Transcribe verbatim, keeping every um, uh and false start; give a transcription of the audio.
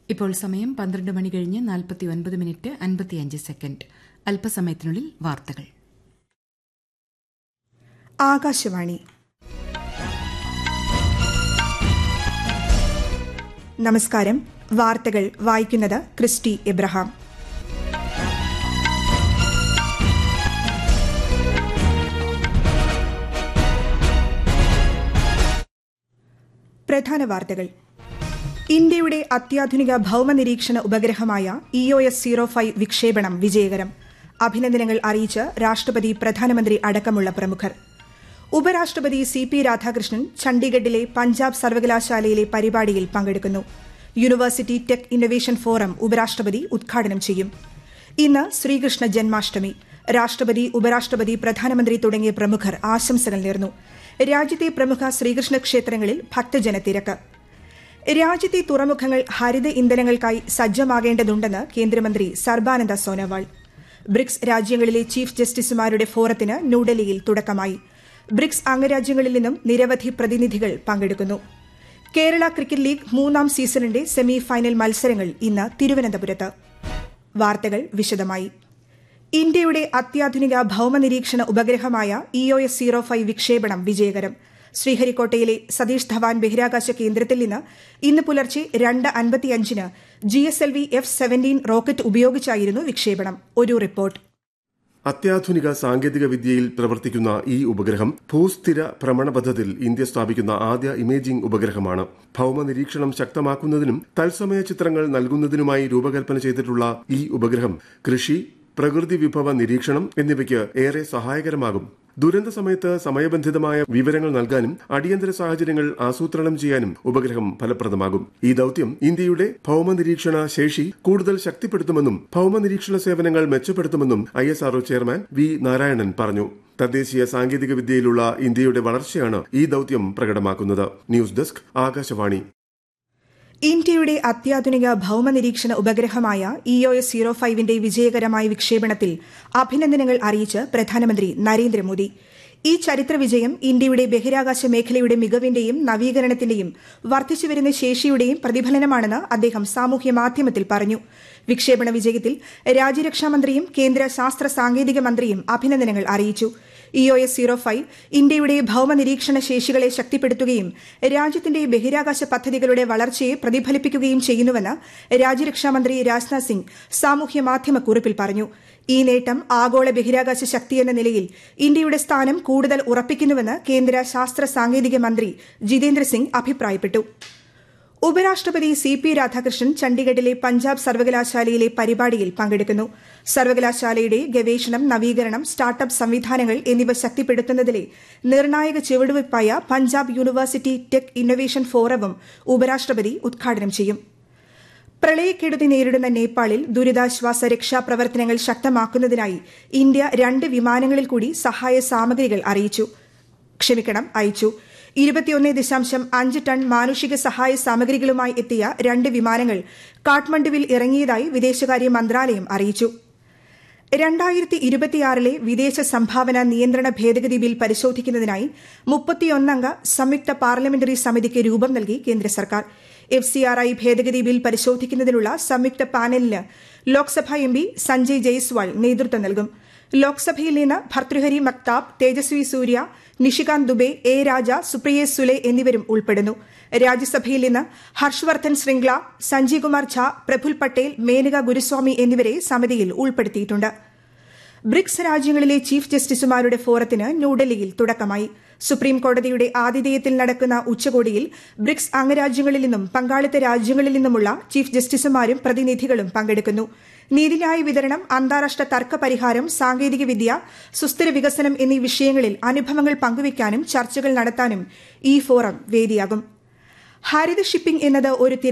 ഇപ്പോൾ സമയം പന്ത്രണ്ട് മണി കഴിഞ്ഞ് നാൽപ്പത്തി ഒൻപത് മിനിറ്റ് അൻപത്തിയഞ്ച് സെക്കൻഡ്. അല്പസമയത്തിനുള്ളിൽ വാർത്തകൾ. ആകാശവാണി. നമസ്കാരം. വാർത്തകൾ വായിക്കുന്നത് ക്രിസ്റ്റി എബ്രഹാം. പ്രധാന വാർത്തകൾ. ഇന്ത്യയുടെ അത്യാധുനിക ഭൌമനിരീക്ഷണ ഉപഗ്രഹമായ E O S zero five വിക്ഷേപണം വിജയകരം. അഭിനന്ദനങ്ങൾ അറിയിച്ച് രാഷ്ട്രപതി, പ്രധാനമന്ത്രി അടക്കമുള്ള പ്രമുഖർ. ഉപരാഷ്ട്രപതി സി പി രാധാകൃഷ്ണൻ ചണ്ഡീഗഡിലെ പഞ്ചാബ് സർവകലാശാലയിലെ പരിപാടിയിൽ പങ്കെടുക്കുന്നു. യൂണിവേഴ്സിറ്റി ടെക് ഇന്നൊവേഷൻ ഫോറം ഉപരാഷ്ട്രപതി ഉദ്ഘാടനം ചെയ്യും. ഇന്ന് ശ്രീകൃഷ്ണ ജന്മാഷ്ടമി. രാഷ്ട്രപതി, ഉപരാഷ്ട്രപതി, പ്രധാനമന്ത്രി തുടങ്ങിയ പ്രമുഖർ ആശംസകൾ നേർന്നു. രാജ്യത്തെ പ്രമുഖ ശ്രീകൃഷ്ണ ക്ഷേത്രങ്ങളിൽ ഭക്തജന തിരക്ക്. രാജ്യത്തെ തുറമുഖങ്ങൾ ഹരിത ഇന്ധനങ്ങൾക്കായി സജ്ജമാകേണ്ടതുണ്ടെന്ന് കേന്ദ്രമന്ത്രി സർബാനന്ദ സോനോവാൾ. ബ്രിക്സ് രാജ്യങ്ങളിലെ ചീഫ് ജസ്റ്റിസുമാരുടെ ഫോറത്തിന് ന്യൂഡൽഹിയിൽ തുടക്കമായി. ബ്രിക്സ് അംഗരാജ്യങ്ങളിൽ നിന്നും നിരവധി പ്രതിനിധികൾ പങ്കെടുക്കുന്നു. കേരള ക്രിക്കറ്റ് ലീഗ് മൂന്നാം സീസണിന്റെ സെമി ഫൈനൽ മത്സരങ്ങൾ ഇന്ന് തിരുവനന്തപുരത്ത്. വാർത്തകൾ വിശദമായി. ഇന്ത്യയുടെ അത്യാധുനിക ഭൌമനിരീക്ഷണ ഉപഗ്രഹമായ E O S zero five വിക്ഷേപണം വിജയകരം. ശ്രീഹരിക്കോട്ടയിലെ സതീഷ് ധവാൻ ബഹിരാകാശ കേന്ദ്രത്തിൽ നിന്ന് ഇന്ന് പുലർച്ചെ രണ്ട് അൻപത്തിയഞ്ചിന് G S L V F seventeen rocket ഉപയോഗിച്ചായിരുന്നു വിക്ഷേപണം. ഒരു റിപ്പോർട്ട്. അത്യാധുനിക സാങ്കേതിക വിദ്യയിൽ പ്രവർത്തിക്കുന്ന ഈ ഉപഗ്രഹം ഭൂസ്ഥിര ഭ്രമണപഥത്തിൽ ഇന്ത്യ സ്ഥാപിക്കുന്ന ആദ്യ ഇമേജിംഗ് ഉപഗ്രഹമാണ്. ഭൌമനിരീക്ഷണം ശക്തമാക്കുന്നതിനും തത്സമയ ചിത്രങ്ങൾ നൽകുന്നതിനുമായി രൂപകൽപ്പന ചെയ്തിട്ടുള്ള ഈ ഉപഗ്രഹം കൃഷി, പ്രകൃതി വിഭവ നിരീക്ഷണം എന്നിവയ്ക്ക് ഏറെ സഹായകരമാകും. ദുരന്ത സമയത്ത് സമയബന്ധിതമായ വിവരങ്ങൾ നൽകാനും അടിയന്തര സാഹചര്യങ്ങൾ ആസൂത്രണം ചെയ്യാനും ഉപഗ്രഹം ഫലപ്രദമാകും. ഈ ദൌത്യം ഇന്ത്യയുടെ ഭൌമനിരീക്ഷണ ശേഷി കൂടുതൽ ശക്തിപ്പെടുത്തുമെന്നും ഭൌമനിരീക്ഷണ സേവനങ്ങൾ മെച്ചപ്പെടുത്തുമെന്നും I S R O chairman V Narayanan പറഞ്ഞു. തദ്ദേശീയ സാങ്കേതിക വിദ്യയിലുള്ള ഇന്ത്യയുടെ വളർച്ചയാണ് ഈ ദൌത്യം പ്രകടമാക്കുന്നത്. News desk, Akashvani. ഇന്ത്യയുടെ അത്യാധുനിക ഭൌമനിരീക്ഷണ ഉപഗ്രഹമായ ഇ ഒ എസ് സീറോ ഫൈവിന്റെ വിജയകരമായ വിക്ഷേപണത്തിൽ അഭിനന്ദനങ്ങൾ അറിയിച്ച് പ്രധാനമന്ത്രി നരേന്ദ്രമോദി. ഈ ചരിത്ര വിജയം ഇന്ത്യയുടെ ബഹിരാകാശ മേഖലയുടെ മികവിന്റെയും നവീകരണത്തിന്റെയും വർദ്ധിച്ചുവരുന്ന ശേഷിയുടെയും പ്രതിഫലനമാണെന്ന് അദ്ദേഹം സാമൂഹ്യ മാധ്യമത്തിൽ പറഞ്ഞു. വിക്ഷേപണ വിജയത്തിൽ രാജ്യരക്ഷാമന്ത്രിയും കേന്ദ്ര ശാസ്ത്ര സാങ്കേതിക മന്ത്രിയും അഭിനന്ദനങ്ങൾ അറിയിച്ചു. E O S zero five ഇന്ത്യയുടെ ഭൌമനിരീക്ഷണ ശേഷികളെ ശക്തിപ്പെടുത്തുകയും രാജ്യത്തിന്റെ ബഹിരാകാശ പദ്ധതികളുടെ വളർച്ചയെ പ്രതിഫലിപ്പിക്കുകയും ചെയ്യുന്നുവെന്ന് രാജ്യരക്ഷാമന്ത്രി രാജ്നാഥ് സിംഗ് സാമൂഹ്യ മാധ്യമ കുറിപ്പിൽ പറഞ്ഞു. ഈ നേട്ടം ആഗോള ബഹിരാകാശ ശക്തിയെന്ന നിലയിൽ ഇന്ത്യയുടെ സ്ഥാനം കൂടുതൽ ഉറപ്പിക്കുന്നുവെന്ന് കേന്ദ്ര ശാസ്ത്ര സാങ്കേതിക മന്ത്രി ജിതേന്ദ്ര സിംഗ് അഭിപ്രായപ്പെട്ടു. ഉപരാഷ്ട്രപതി സി പി രാധാകൃഷ്ണൻ ചണ്ഡീഗഡിലെ പഞ്ചാബ് സർവകലാശാലയിലെ പരിപാടിയിൽ പങ്കെടുക്കുന്നു. സർവകലാശാലയുടെ ഗവേഷണം, നവീകരണം, സ്റ്റാർട്ടപ്പ് സംവിധാനങ്ങൾ എന്നിവ ശക്തിപ്പെടുത്തുന്നതിലെ നിർണായക ചുവടുവയ്പായ പഞ്ചാബ് യൂണിവേഴ്സിറ്റി ടെക് ഇന്നൊവേഷൻ ഫോറവും ഉപരാഷ്ട്രപതി ഉദ്ഘാടനം ചെയ്യും. പ്രളയക്കെടുതി നേരിടുന്ന നേപ്പാളിൽ ദുരിതാശ്വാസ രക്ഷാപ്രവർത്തനങ്ങൾ ശക്തമാക്കുന്നതിനായി ഇന്ത്യ രണ്ട് വിമാനങ്ങളിൽ കൂടി സഹായ സാമഗ്രികൾ അറിയിച്ചു ക്ഷമിക്കണം അയച്ചു ഇരുപത്തിയൊന്ന് ദശാംശം അഞ്ച് ടൺ മാനുഷിക സഹായ സാമഗ്രികളുമായി എത്തിയ രണ്ട് വിമാനങ്ങൾ കാഠ്മണ്ഡുവിൽ ഇറങ്ങിയതായി വിദേശകാര്യ മന്ത്രാലയം അറിയിച്ചു. രണ്ടായിരത്തി ഇരുപത്തിയാറിലെ വിദേശ സംഭാവന നിയന്ത്രണ ഭേദഗതി ബിൽ പരിശോധിക്കുന്നതിനായി മുപ്പത്തിയൊന്നംഗ സംയുക്ത പാർലമെന്ററി സമിതിക്ക് രൂപം നൽകി കേന്ദ്ര സർക്കാർ. എഫ് സി ആർ ഐ ഭേദഗതി ബിൽ പരിശോധിക്കുന്നതിനുള്ള സംയുക്ത പാനലിന് ലോക്സഭാ എം പി സഞ്ജയ് ജയ്സ്വാൾ നേതൃത്വം നൽകും. ലോക്സഭയിൽ നിന്ന് ഭർതൃഹരി മക്താബ്, തേജസ്വി സൂര്യ, നിഷികാന്ത് ദുബെ, എ രാജ, സുപ്രിയ സുലെ എന്നിവരും ഉൾപ്പെടുന്നു. രാജ്യസഭയിൽ നിന്ന് ഹർഷവർദ്ധൻ ശ്രിംഗ്ല, സഞ്ജയ് കുമാർ ഝാ, പ്രഫുൽ പട്ടേൽ, മേനക ഗുരുസ്വാമി എന്നിവരെ സമിതിയിൽ ഉൾപ്പെടുത്തിയിട്ടുണ്ട്. ബ്രിക്സ് രാജ്യങ്ങളിലെ ചീഫ് ജസ്റ്റിസുമാരുടെ ഫോറത്തിന് ന്യൂഡൽഹിയിൽ തുടക്കമായി. സുപ്രീം കോടതിയുടെ ആതിഥേയത്തിൽ നടക്കുന്ന ഉച്ചകോടിയിൽ ബ്രിക്സ് അംഗരാജ്യങ്ങളിൽ നിന്നും പങ്കാളിത്ത രാജ്യങ്ങളിൽ നിന്നുമുള്ള ചീഫ് ജസ്റ്റിസുമാരും പ്രതിനിധികളും പങ്കെടുക്കുന്നു. നീതിന്യായ വിതരണം, അന്താരാഷ്ട്ര തർക്ക പരിഹാരം, സാങ്കേതികവിദ്യ, സുസ്ഥിര വികസനം എന്നീ വിഷയങ്ങളിൽ അനുഭവങ്ങൾ പങ്കുവയ്ക്കാനും ചർച്ചകൾ നടത്താനും ഈ ഫോറം വേദിയാകും. ഹരിത ഷിപ്പിംഗ് എന്നത് ഒരു